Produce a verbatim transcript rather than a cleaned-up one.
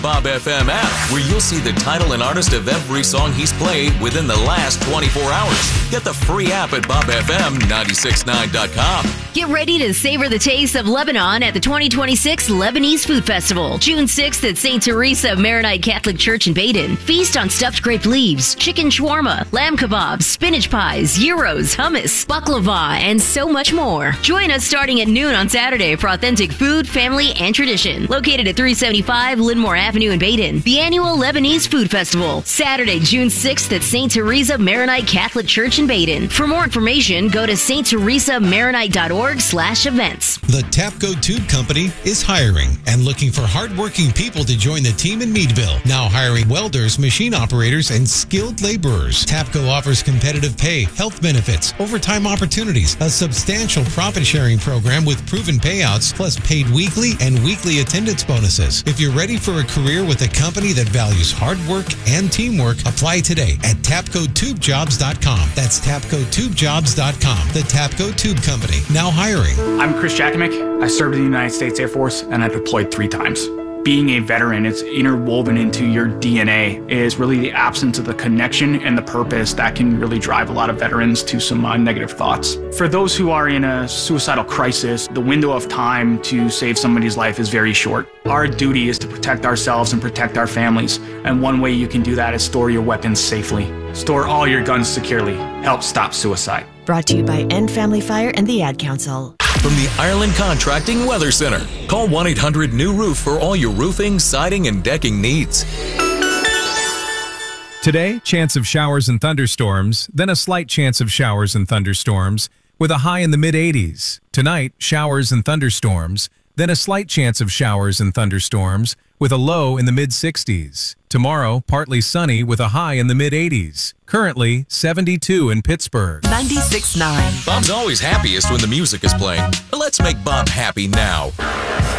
Bob F M app, where you'll see the title and artist of every song he's played within the last twenty-four hours. Get the free app at bob f m nine six nine dot com. Get ready to savor the taste of Lebanon at the twenty twenty-six Lebanese Food Festival, June sixth at Saint Teresa Maronite Catholic Church in Baden. Feast on stuffed grape leaves, chicken shawarma, lamb kebabs, spinach pies, gyros, hummus, baklava, and so much more. Join us starting at noon on Saturday for authentic food, family, and tradition. Located at three seventy-five Linmore Avenue in Baden. The annual Lebanese Food Festival, Saturday, June sixth at Saint Teresa Maronite Catholic Church in Baden. For more information, go to st teresa maronite dot org slash events. The Tapco Tube Company is hiring and looking for hardworking people to join the team in Meadville. Now hiring welders, machine operators, and skilled laborers. Tapco offers competitive pay, health benefits, overtime opportunities, a substantial profit sharing program with proven payouts, plus paid weekly and weekly attendance bonuses. If you're ready for a career with a company that values hard work and teamwork, apply today at tapco tube jobs dot com. That's tapco tube jobs dot com. The Tapco Tube Company, now hiring. I'm Chris Jakimick. I served in the United States Air Force and I deployed three times. Being a veteran, it's interwoven into your D N A, is really the absence of the connection and the purpose that can really drive a lot of veterans to some uh, negative thoughts. For those who are in a suicidal crisis, the window of time to save somebody's life is very short. Our duty is to protect ourselves and protect our families, and one way you can do that is store your weapons safely. Store all your guns securely. Help stop suicide. Brought to you by End Family Fire and the Ad Council. From the Ireland Contracting Weather Center, call one eight hundred new roof for all your roofing, siding, and decking needs. Today, chance of showers and thunderstorms, then a slight chance of showers and thunderstorms with a high in the mid eighties. Tonight, showers and thunderstorms, then a slight chance of showers and thunderstorms with a low in the mid sixties. Tomorrow, partly sunny with a high in the mid eighties. Currently, seventy-two in Pittsburgh. ninety-six point nine. Bob's always happiest when the music is playing. But let's make Bob happy now.